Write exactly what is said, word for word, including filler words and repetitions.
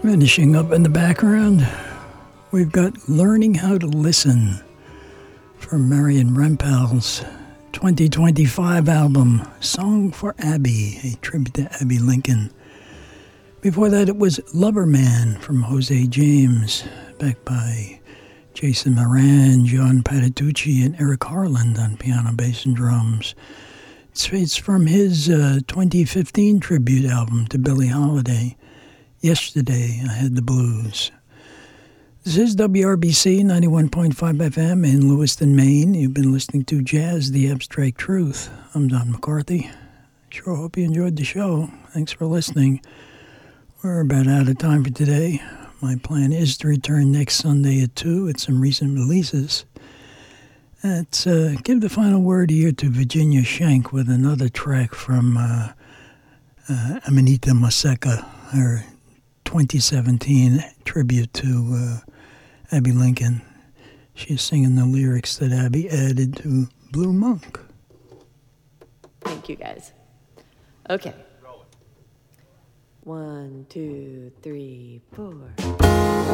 Finishing up in the background, we've got Learning How to Listen from Marion Rempel's twenty twenty-five album, Song for Abby, a tribute to Abby Lincoln. Before that, it was Loverman from Jose James, backed by Jason Moran, John Patitucci, and Eric Harland on piano, bass, and drums. It's, it's from his uh, twenty fifteen tribute album to Billie Holiday, Yesterday I Had the Blues. This is W R B C ninety-one point five F M in Lewiston, Maine. You've been listening to Jazz, the Abstract Truth. I'm Don McCarthy. Sure hope you enjoyed the show. Thanks for listening. We're about out of time for today. My plan is to return next Sunday at two with some recent releases. Let's uh, give the final word here to Virginia Schenck with another track from uh, uh, Amanita Moseka, her twenty seventeen tribute to uh, Abby Lincoln. She's singing the lyrics that Abby added to Blue Monk. Thank you, guys. Okay. One, two, three, four.